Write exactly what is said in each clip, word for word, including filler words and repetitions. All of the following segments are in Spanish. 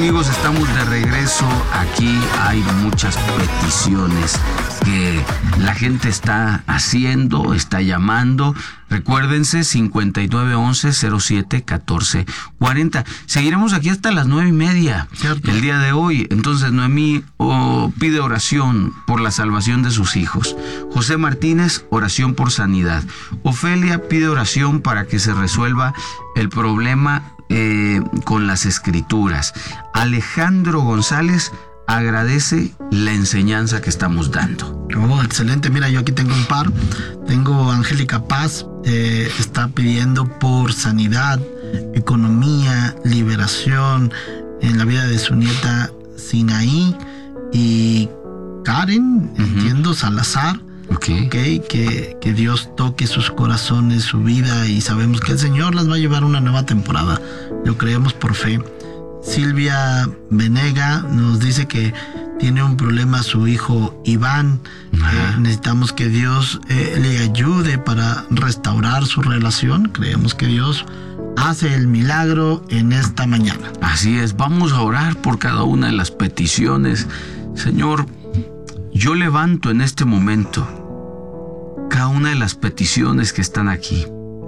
amigos, estamos de regreso. Aquí hay muchas peticiones que la gente está haciendo, está llamando. Recuérdense, cincuenta y nueve once cero siete catorce cuarenta. Seguiremos aquí hasta las nueve y media Cierto. el día de hoy. Entonces, Noemí oh, pide oración por la salvación de sus hijos. José Martínez, oración por sanidad. Ofelia pide oración para que se resuelva el problema eh, con las escrituras. Alejandro González agradece la enseñanza que estamos dando. Oh, excelente. Mira, yo aquí tengo un par. Tengo Angélica Paz, eh, está pidiendo por sanidad, economía, liberación en la vida de su nieta Sinaí. Y Karen, uh-huh. entiendo, Salazar. Okay. Okay, que, que Dios toque sus corazones, su vida, y sabemos que el Señor las va a llevar a una nueva temporada. Lo creemos por fe. Silvia Venega nos dice que tiene un problema su hijo Iván. Eh, necesitamos que Dios eh, le ayude para restaurar su relación. Creemos que Dios hace el milagro en esta mañana. Así es, vamos a orar por cada una de las peticiones. Señor, yo levanto en este momento cada una de las peticiones que están aquí.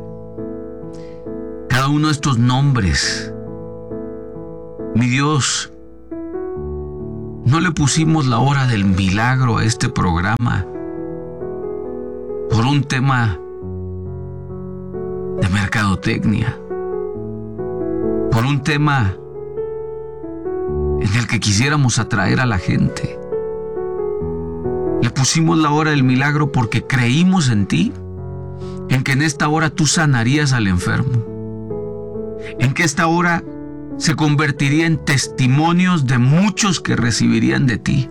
Cada uno de estos nombres. Mi Dios, no le pusimos la hora del milagro a este programa por un tema de mercadotecnia, por un tema en el que quisiéramos atraer a la gente. Le pusimos la hora del milagro porque creímos en ti, en que en esta hora tú sanarías al enfermo, en que esta hora se convertiría en testimonios de muchos que recibirían de ti.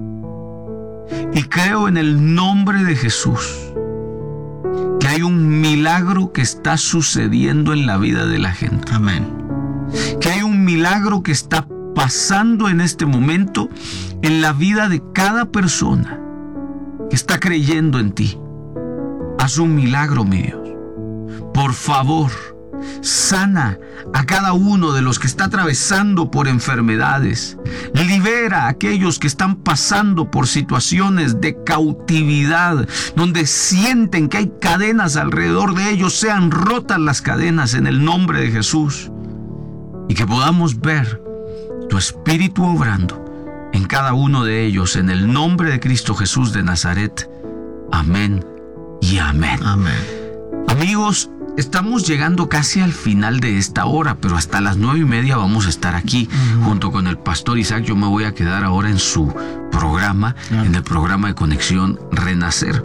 Y creo en el nombre de Jesús que hay un milagro que está sucediendo en la vida de la gente. Amén. Que hay un milagro que está pasando en este momento en la vida de cada persona que está creyendo en ti. Haz un milagro, mi Dios. Por favor, sana a cada uno de los que está atravesando por enfermedades. Libera a aquellos que están pasando por situaciones de cautividad, donde sienten que hay cadenas alrededor de ellos. Sean rotas las cadenas en el nombre de Jesús. Y que podamos ver tu Espíritu obrando en cada uno de ellos, en el nombre de Cristo Jesús de Nazaret. Amén y amén. Amén. Amigos, estamos llegando casi al final de esta hora, pero hasta las nueve y media vamos a estar aquí uh-huh. junto con el pastor Isaac. Yo me voy a quedar ahora en su programa, uh-huh. en el programa de Conexión Renacer.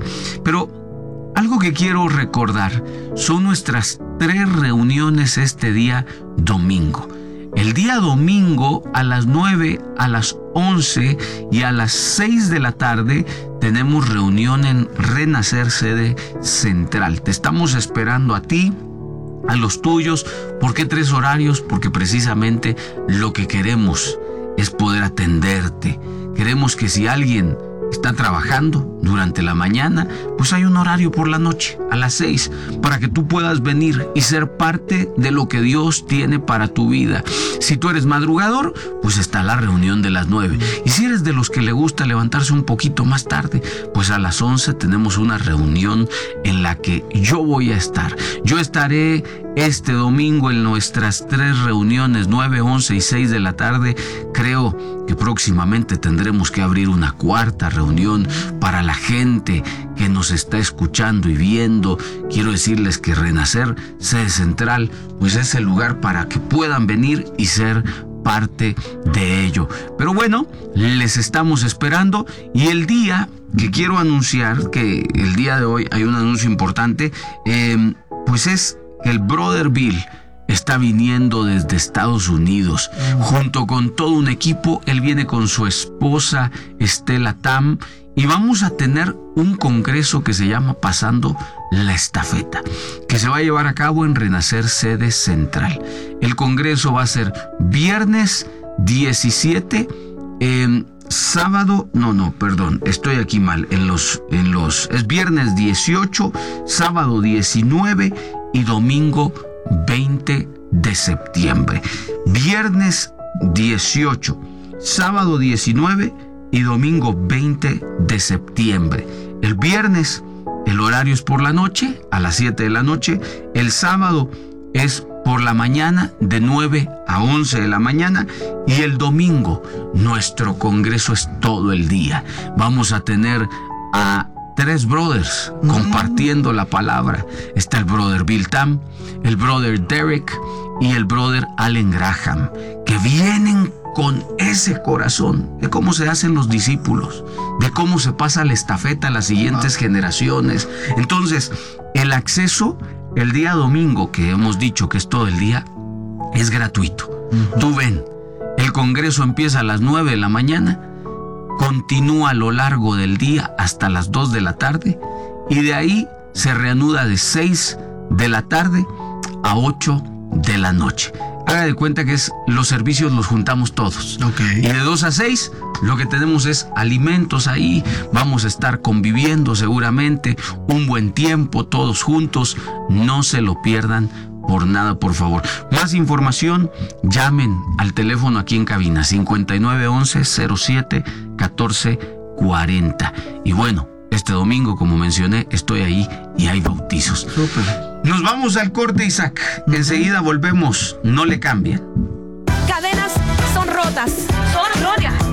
Pero algo que quiero recordar son nuestras tres reuniones este día domingo. El día domingo a las nueve, a las once y a las seis de la tarde tenemos reunión en Renacer Sede Central. Te estamos esperando a ti, a los tuyos. ¿Por qué tres horarios? Porque precisamente lo que queremos es poder atenderte. Queremos que si alguien está trabajando durante la mañana, pues hay un horario por la noche, a las seis, para que tú puedas venir y ser parte de lo que Dios tiene para tu vida. Si tú eres madrugador, pues está la reunión de las nueve. Y si eres de los que le gusta levantarse un poquito más tarde, pues a las once tenemos una reunión en la que yo voy a estar. Yo estaré este domingo en nuestras tres reuniones, nueve, once y seis de la tarde. Creo que próximamente tendremos que abrir una cuarta reunión para la gente que nos está escuchando y viendo. Quiero decirles que Renacer Sede Central pues es el lugar para que puedan venir y ser parte de ello. Pero bueno, les estamos esperando. Y el día que quiero anunciar, que el día de hoy hay un anuncio importante, eh, pues es el Brother Bill. Está viniendo desde Estados Unidos, junto con todo un equipo. Él viene con su esposa Estela Tam y vamos a tener un congreso que se llama Pasando la Estafeta, que se va a llevar a cabo en Renacer Sede Central. El congreso va a ser viernes diecisiete, eh, sábado, no, no, perdón, estoy aquí mal, en los, en los, es viernes dieciocho, sábado diecinueve y domingo veinte de septiembre. Viernes dieciocho, sábado diecinueve y domingo veinte de septiembre. El viernes el horario es por la noche, a las siete de la noche. El sábado es por la mañana, de nueve a once de la mañana. Y el domingo nuestro congreso es todo el día. Vamos a tener a tres brothers mm. compartiendo la palabra. Está el brother Bill Tam, el brother Derek y el brother Allen Graham, que vienen con ese corazón de cómo se hacen los discípulos, de cómo se pasa la estafeta a las siguientes ah. generaciones. Entonces, el acceso el día domingo, que hemos dicho que es todo el día, es gratuito. Uh-huh. Tú ven, el congreso empieza a las nueve de la mañana, continúa a lo largo del día hasta las dos de la tarde y de ahí se reanuda de seis de la tarde a ocho de la noche. Haga de cuenta que es los servicios los juntamos todos. Okay. Y de dos a seis lo que tenemos es alimentos ahí. Vamos a estar conviviendo seguramente un buen tiempo todos juntos. No se lo pierdan por nada, por favor. Más información, llamen al teléfono aquí en cabina cincuenta y nueve once cero siete catorce cuarenta. Y bueno, este domingo, como mencioné, estoy ahí y hay bautizos. Súper. Nos vamos al corte, Isaac. Enseguida volvemos. No le cambien. Cadenas son rotas. Son rotas.